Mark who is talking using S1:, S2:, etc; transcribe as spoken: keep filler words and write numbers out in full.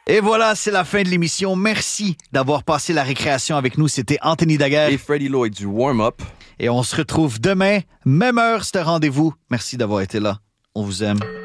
S1: Et voilà, c'est la fin de l'émission. Merci d'avoir passé la récréation avec nous. C'était Anthony Daguerre.
S2: Et Freddie Lloyd du Warm-Up.
S1: Et on se retrouve demain, même heure, c'est un rendez-vous. Merci d'avoir été là. On vous aime.